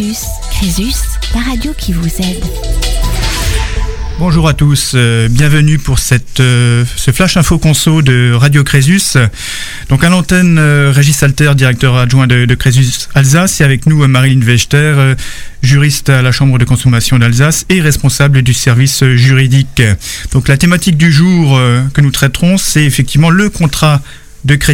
Crésus. Crésus, la radio qui vous aide. Bonjour à tous, bienvenue pour ce Flash Info Conso de Radio Crésus. Donc à l'antenne, Régis Alter, directeur adjoint de Crésus Alsace, et avec nous Marilyn Wechter, juriste à la Chambre de consommation d'Alsace et responsable du service juridique. Donc la thématique du jour que nous traiterons, c'est effectivement le contrat de crédit